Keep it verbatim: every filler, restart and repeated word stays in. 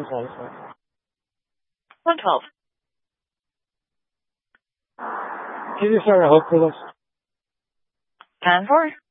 call this one. one twelve. Can you start a hope for this? ten four.